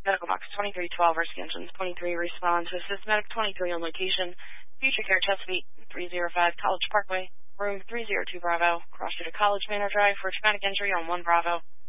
Medical Box 2312, Rescue Engine 23, respond to assist Medic 23 on location. Future Care Chesapeake 305, College Parkway, room 302 Bravo. Cross you to College Manor Drive for traumatic injury on 1 Bravo.